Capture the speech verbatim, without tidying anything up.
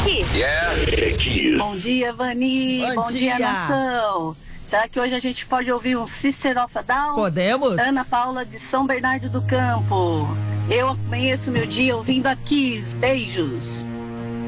aqui. Yeah. É Kiss. Bom dia, Vani. Bom Bom, dia. dia, nação. Será que hoje a gente pode ouvir um Sister of a Down? Podemos? Ana Paula de São Bernardo do Campo. Eu amanheço meu dia ouvindo a Kiss. Beijos.